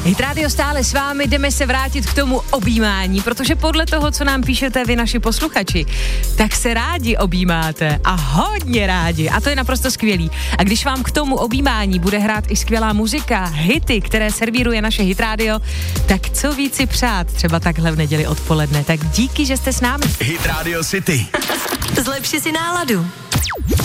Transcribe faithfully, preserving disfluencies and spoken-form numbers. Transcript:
Hit Radio stále s vámi, jdeme se vrátit k tomu objímání, protože podle toho, co nám píšete vy, naši posluchači, tak se rádi objímáte a hodně rádi a to je naprosto skvělý. A když vám k tomu objímání bude hrát i skvělá muzika, hity, které servíruje naše Hit Radio, tak co víc si přát, třeba takhle v neděli odpoledne. Tak díky, že jste s námi. Hit Radio City. Zlepši si náladu.